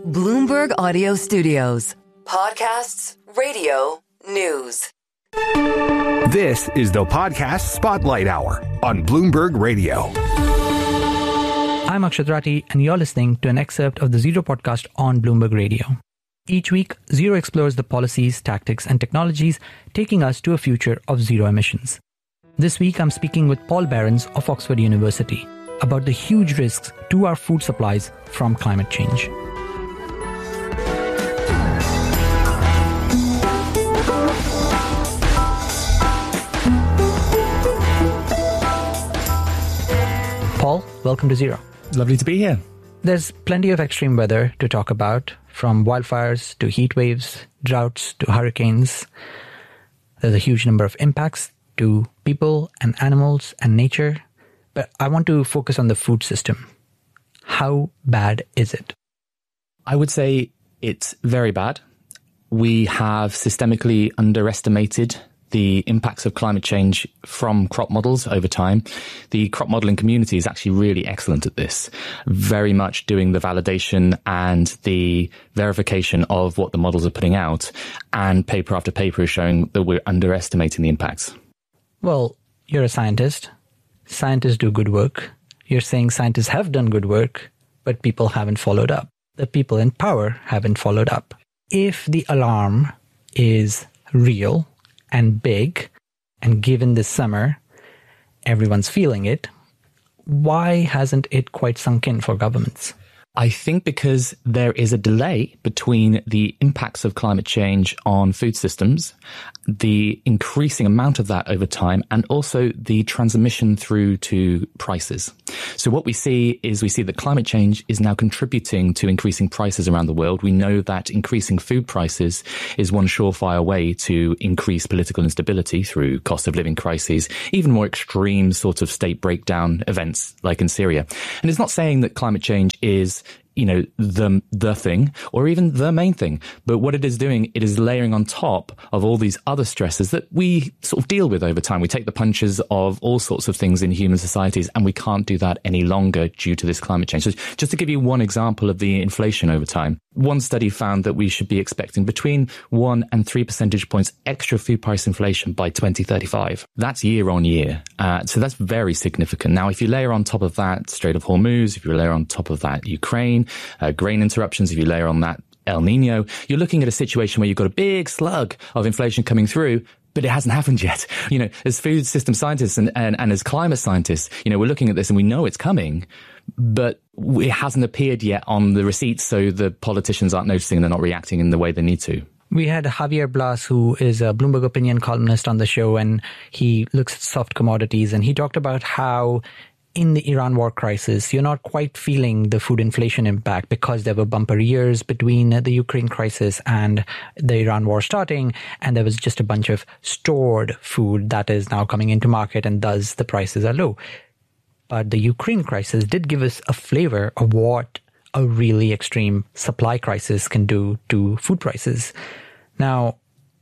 Bloomberg Audio Studios. Podcasts, radio, news. This is the Podcast Spotlight Hour on Bloomberg Radio. I'm Akshat Rathi, and you're listening to an excerpt of the Zero podcast on Bloomberg Radio. Each week, Zero explores the policies, tactics, and technologies taking us to a future of zero emissions. This week, I'm speaking with Paul Behrens of Oxford University about the huge risks to our food supplies from climate change. Paul, welcome to Zero. Lovely to be here. There's plenty of extreme weather to talk about, from wildfires to heat waves, droughts to hurricanes. There's a huge number of impacts to people and animals and nature. But I want to focus on the food system. How bad is it? I would say it's very bad. We have systemically underestimated the impacts of climate change from crop models over time. The crop modeling community is actually really excellent at this, very much doing the validation and the verification of what the models are putting out. And paper after paper is showing that we're underestimating the impacts. Well, you're a scientist. Scientists do good work. You're saying scientists have done good work, but people haven't followed up. The people in power haven't followed up. If the alarm is real and big, and given this summer, everyone's feeling it, why hasn't it quite sunk in for governments? I think because there is a delay between the impacts of climate change on food systems, the increasing amount of that over time, and also the transmission through to prices. So what we see that climate change is now contributing to increasing prices around the world. We know that increasing food prices is one surefire way to increase political instability through cost of living crises, even more extreme sort of state breakdown events like in Syria. And it's not saying that climate change is the thing or even the main thing. But what it is doing, it is layering on top of all these other stresses that we sort of deal with over time. We take the punches of all sorts of things in human societies, and we can't do that any longer due to this climate change. So just to give you one example of the inflation over time, one study found that we should be expecting between 1 and 3 percentage points extra food price inflation by 2035. That's year on year. So that's very significant. Now, if you layer on top of that Strait of Hormuz, if you layer on top of that Ukraine, grain interruptions, if you layer on that El Nino, you're looking at a situation where you've got a big slug of inflation coming through, but it hasn't happened yet. As food system scientists and as climate scientists, we're looking at this and we know it's coming, but it hasn't appeared yet on the receipts, so the politicians aren't noticing and they're not reacting in the way they need to. We had Javier Blas, who is a Bloomberg opinion columnist, on the show, and he looks at soft commodities, and he talked about how in the Iran war crisis, you're not quite feeling the food inflation impact because there were bumper years between the Ukraine crisis and the Iran war starting, and there was just a bunch of stored food that is now coming into market, and thus the prices are low. But the Ukraine crisis did give us a flavor of what a really extreme supply crisis can do to food prices. Now,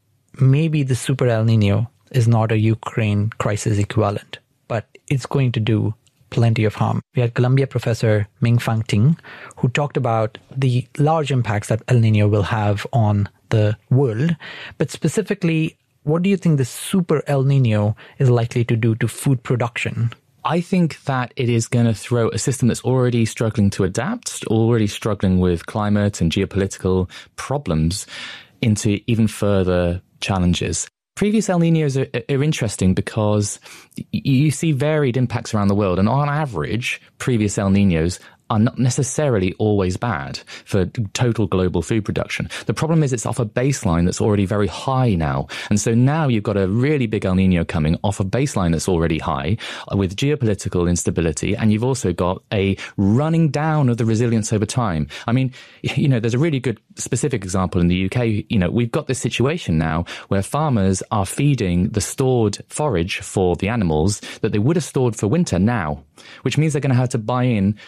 maybe the Super El Nino is not a Ukraine crisis equivalent, but it's going to do plenty of harm. We had Columbia professor Ming-Fang Ting, who talked about the large impacts that El Nino will have on the world. But specifically, what do you think the Super El Nino is likely to do to food production? I think that it is going to throw a system that's already struggling to adapt, already struggling with climate and geopolitical problems, into even further challenges. Previous El Niños are interesting because you see varied impacts around the world. And on average, previous El Niños are not necessarily always bad for total global food production. The problem is it's off a baseline that's already very high now. And so now you've got a really big El Nino coming off a baseline that's already high with geopolitical instability. And you've also got a running down of the resilience over time. I mean, there's a really good specific example in the UK. We've got this situation now where farmers are feeding the stored forage for the animals that they would have stored for winter now, which means they're going to have to buy in,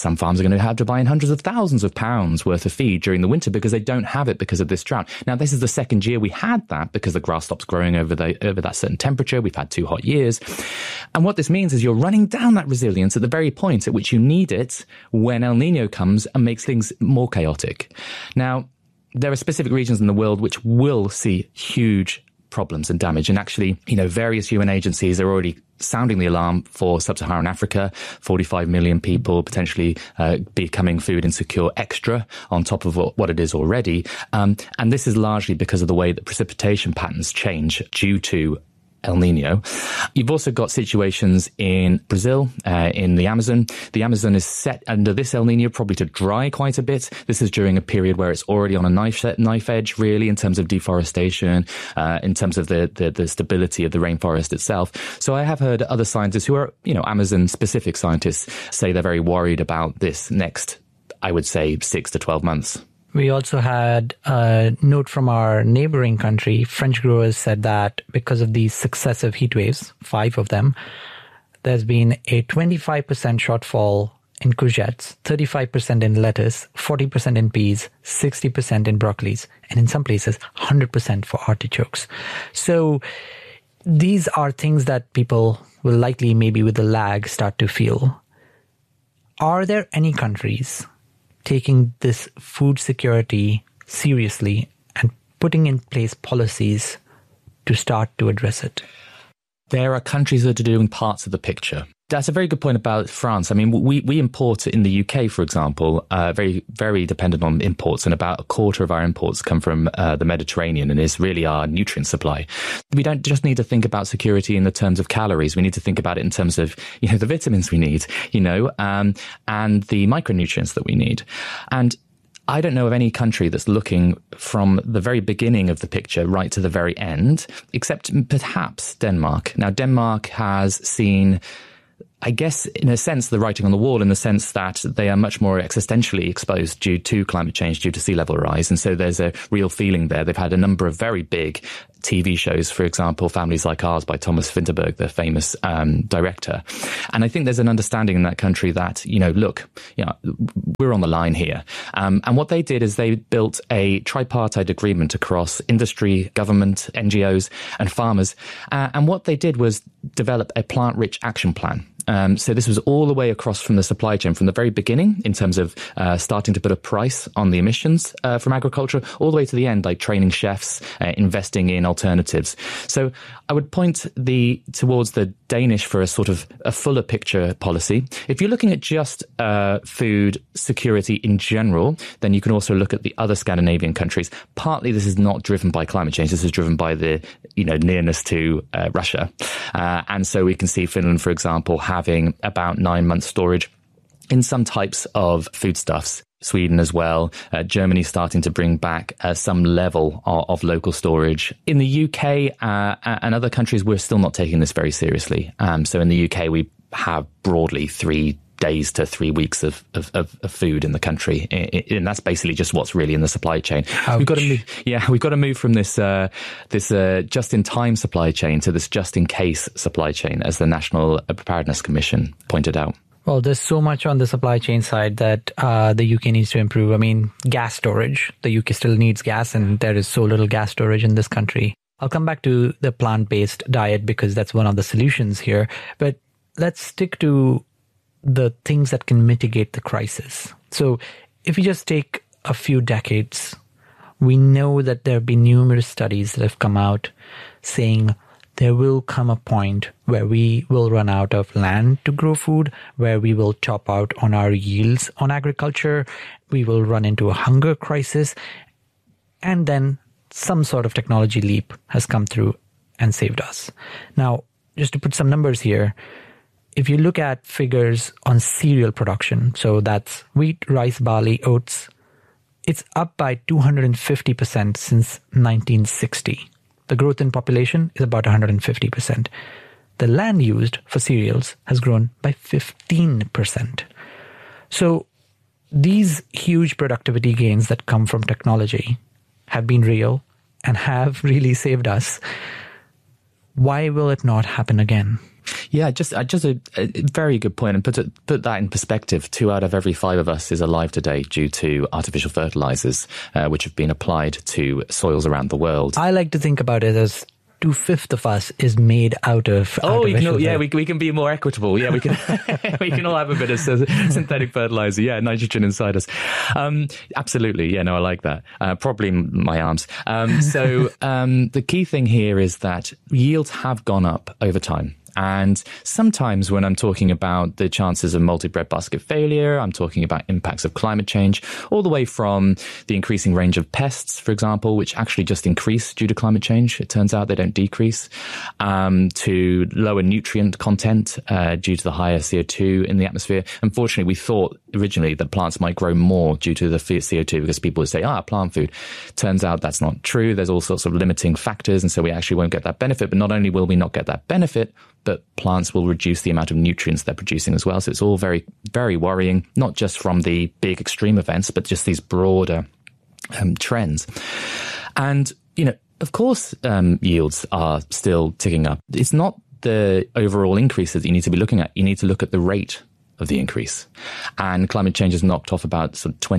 some farms are going to have to buy in hundreds of thousands of pounds worth of feed during the winter because they don't have it because of this drought. Now, this is the second year we had that because the grass stops growing over that certain temperature. We've had 2 hot years. And what this means is you're running down that resilience at the very point at which you need it when El Nino comes and makes things more chaotic. Now, there are specific regions in the world which will see huge problems and damage. And actually, various UN agencies are already sounding the alarm for sub-Saharan Africa, 45 million people potentially becoming food insecure extra on top of what it is already. And this is largely because of the way that precipitation patterns change due to El Nino. You've also got situations in Brazil, in the Amazon. The Amazon is set under this El Nino probably to dry quite a bit. This is during a period where it's already on a knife edge, really, in terms of deforestation, in terms of the stability of the rainforest itself. So I have heard other scientists who are, Amazon-specific scientists say they're very worried about this next, I would say, 6 to 12 months. We also had a note from our neighboring country. French growers said that because of these successive heat waves, 5 of them, there's been a 25% shortfall in courgettes, 35% in lettuce, 40% in peas, 60% in broccolis, and in some places, 100% for artichokes. So these are things that people will likely, maybe with a lag, start to feel. Are there any countries taking this food security seriously and putting in place policies to start to address it? There are countries that are doing parts of the picture. That's a very good point about France. I mean, we import in the UK, for example, very, very dependent on imports, and about a quarter of our imports come from the Mediterranean and is really our nutrient supply. We don't just need to think about security in the terms of calories. We need to think about it in terms of, the vitamins we need, and the micronutrients that we need. And I don't know of any country that's looking from the very beginning of the picture right to the very end, except perhaps Denmark. Now, Denmark has seen, I guess, in a sense, the writing on the wall, in the sense that they are much more existentially exposed due to climate change, due to sea level rise. And so there's a real feeling there. They've had a number of very big TV shows, for example, Families Like Ours by Thomas Vinterberg, the famous director. And I think there's an understanding in that country that, we're on the line here. And what they did is they built a tripartite agreement across industry, government, NGOs and farmers. And what they did was develop a plant-rich action plan. So this was all the way across from the supply chain, from the very beginning, in terms of starting to put a price on the emissions from agriculture, all the way to the end, like training chefs, investing in alternatives. So I would point towards the Danish for a sort of a fuller picture policy. If you're looking at just food security in general, then you can also look at the other Scandinavian countries. Partly this is not driven by climate change. This is driven by the nearness to Russia. And so we can see Finland, for example, having about 9 months storage in some types of foodstuffs. Sweden as well. Germany starting to bring back some level of local storage. In the UK and other countries, we're still not taking this very seriously. So in the UK, we have broadly 3 days to 3 weeks of food in the country, and that's basically just what's really in the supply chain. Ouch. We've got to move from this just-in-time supply chain to this just-in-case supply chain, as the National Preparedness Commission pointed out. Well, there's so much on the supply chain side that the UK needs to improve. I mean, gas storage. The UK still needs gas, and there is so little gas storage in this country. I'll come back to the plant-based diet because that's one of the solutions here. But let's stick to the things that can mitigate the crisis. So if you just take a few decades, we know that there have been numerous studies that have come out saying there will come a point where we will run out of land to grow food, where we will top out on our yields on agriculture, we will run into a hunger crisis, and then some sort of technology leap has come through and saved us. Now, just to put some numbers here, if you look at figures on cereal production, so that's wheat, rice, barley, oats, it's up by 250% since 1960. The growth in population is about 150%. The land used for cereals has grown by 15%. So these huge productivity gains that come from technology have been real and have really saved us. Why will it not happen again? Yeah, just a very good point. And put that in perspective, 2 out of every 5 of us is alive today due to artificial fertilizers, which have been applied to soils around the world. I like to think about it as 2/5 of us is made out of we can be more equitable. Yeah, we can we can all have a bit of synthetic fertilizer. Yeah, nitrogen inside us. Absolutely. Yeah, no, I like that. Probably my arms. The key thing here is that yields have gone up over time. And sometimes when I'm talking about the chances of multi-breadbasket failure, I'm talking about impacts of climate change, all the way from the increasing range of pests, for example, which actually just increase due to climate change. It turns out they don't decrease, to lower nutrient content due to the higher CO2 in the atmosphere. Unfortunately, we thought originally that plants might grow more due to the CO2 because people would say, plant food. Turns out that's not true. There's all sorts of limiting factors, and so we actually won't get that benefit. But not only will we not get that benefit, but plants will reduce the amount of nutrients they're producing as well. So it's all very, very worrying, not just from the big extreme events, but just these broader trends. And, of course, yields are still ticking up. It's not the overall increases that you need to be looking at. You need to look at the rate of the increase. And climate change has knocked off about sort of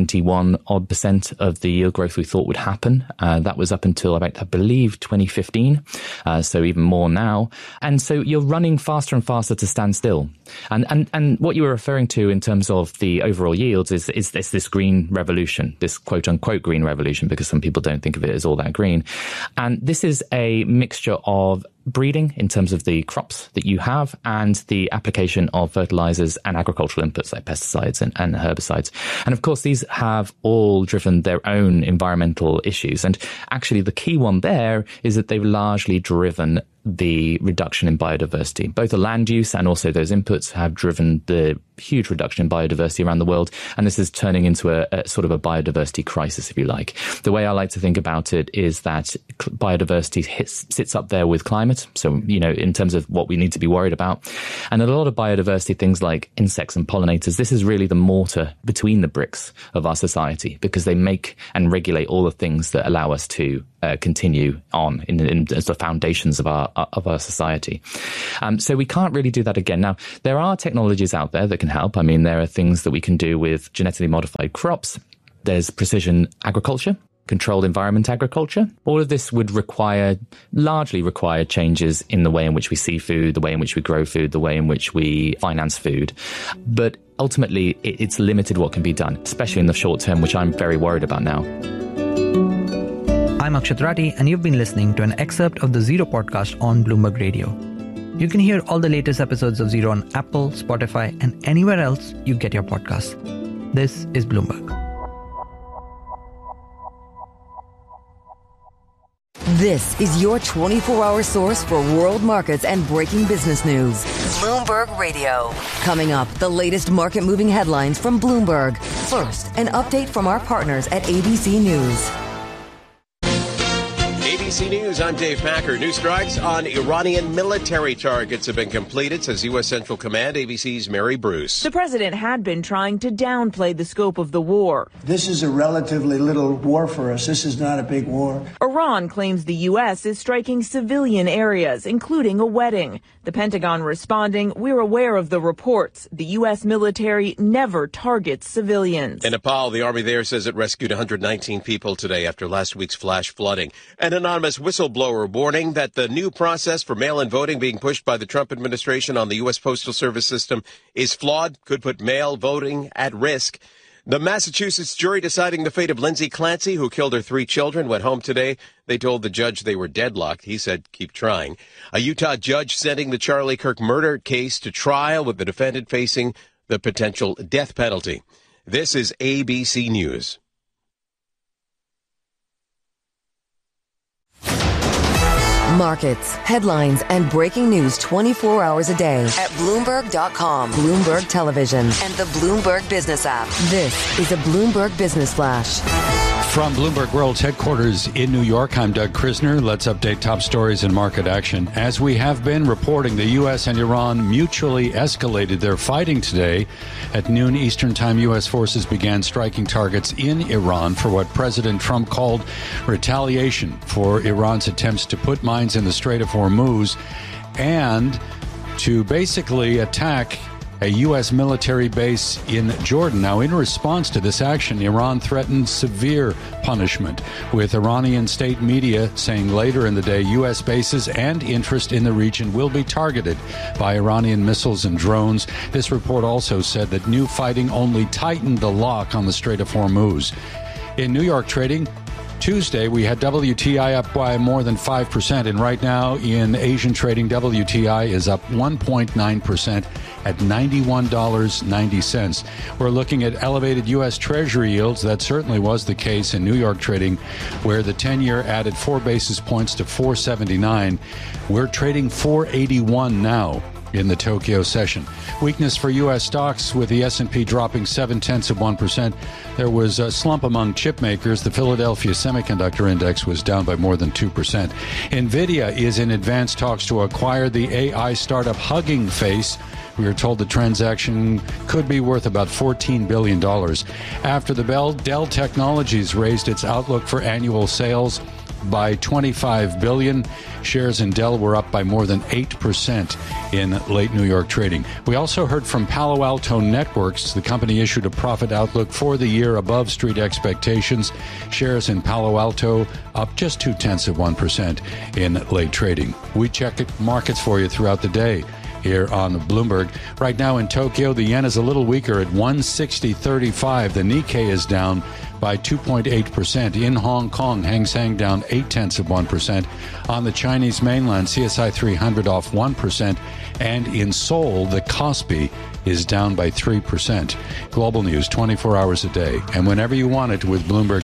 21% of the yield growth we thought would happen. That was up until about, I believe, 2015. So even more now. And so you're running faster and faster to stand still. And what you were referring to in terms of the overall yields is this green revolution, this quote unquote green revolution, because some people don't think of it as all that green. And this is a mixture of breeding in terms of the crops that you have and the application of fertilizers and agricultural inputs like pesticides and herbicides. And of course, these have all driven their own environmental issues. And actually, the key one there is that they've largely driven the reduction in biodiversity. Both the land use and also those inputs have driven the huge reduction in biodiversity around the world. And this is turning into a sort of a biodiversity crisis, if you like. The way I like to think about it is that biodiversity sits up there with climate. So, in terms of what we need to be worried about. And a lot of biodiversity, things like insects and pollinators, this is really the mortar between the bricks of our society, because they make and regulate all the things that allow us to continue on as the foundations of our society. So we can't really do that again. Now, there are technologies out there that can help. I mean, there are things that we can do with genetically modified crops. There's precision agriculture, controlled environment agriculture. All of this would largely require changes in the way in which we see food, the way in which we grow food, the way in which we finance food. But ultimately, it's limited what can be done, especially in the short term, which I'm very worried about now. I'm Akshat Rathi, and you've been listening to an excerpt of the Zero podcast on Bloomberg Radio. You can hear all the latest episodes of Zero on Apple, Spotify, and anywhere else you get your podcasts. This is Bloomberg. This is your 24-hour source for world markets and breaking business news. Bloomberg Radio. Coming up, the latest market-moving headlines from Bloomberg. First, an update from our partners at ABC News. ABC News, I'm Dave Packer. New strikes on Iranian military targets have been completed, says U.S. Central Command. ABC's Mary Bruce. The president had been trying to downplay the scope of the war. This is a relatively little war for us. This is not a big war. Iran claims the U.S. is striking civilian areas, including a wedding. The Pentagon responding, we're aware of the reports. The U.S. military never targets civilians. In Nepal, the army there says it rescued 119 people today after last week's flash flooding. An anonymous whistleblower warning that the new process for mail-in voting being pushed by the Trump administration on the U.S. Postal Service system is flawed, could put mail voting at risk. The Massachusetts jury deciding the fate of Lindsay Clancy, who killed her 3 children, went home today. They told the judge they were deadlocked. He said, keep trying. A Utah judge sending the Charlie Kirk murder case to trial with the defendant facing the potential death penalty. This is ABC News. Markets, headlines, and breaking news 24 hours a day at Bloomberg.com, Bloomberg Television, and the Bloomberg Business app. This is a Bloomberg Business Flash. From Bloomberg World's headquarters in New York, I'm Doug Krisner. Let's update top stories in market action. As we have been reporting, the U.S. and Iran mutually escalated their fighting today. At noon Eastern Time, U.S. forces began striking targets in Iran for what President Trump called retaliation for Iran's attempts to put mines in the Strait of Hormuz and to basically attack a U.S. military base in Jordan. Now, in response to this action, Iran threatened severe punishment, with Iranian state media saying later in the day U.S. bases and interest in the region will be targeted by Iranian missiles and drones. This report also said that new fighting only tightened the lock on the Strait of Hormuz. In New York trading, Tuesday, we had WTI up by more than 5%, and right now in Asian trading, WTI is up 1.9% at $91.90. We're looking at elevated U.S. Treasury yields. That certainly was the case in New York trading, where the 10-year added 4 basis points to 479. We're trading 481 now in the Tokyo session. Weakness for U.S. stocks, with the S&P dropping 0.7%. There was a slump among chip makers. The Philadelphia Semiconductor Index was down by more than 2%. NVIDIA is in advanced talks to acquire the AI startup Hugging Face. We are told the transaction could be worth about $14 billion. After the bell, Dell Technologies raised its outlook for annual sales by $25 billion. Shares in Dell were up by more than 8% in late New York trading. We also heard from Palo Alto Networks. The company issued a profit outlook for the year above street expectations. Shares in Palo Alto up just 0.2% in late trading. We check markets for you throughout the day here on Bloomberg. Right now in Tokyo, the yen is a little weaker at 160.35. The Nikkei is down by 2.8%. In Hong Kong, Hang Seng down 0.8%. On the Chinese mainland, CSI 300 off 1%. And in Seoul, the Kospi is down by 3%. Global news 24 hours a day, and whenever you want it with Bloomberg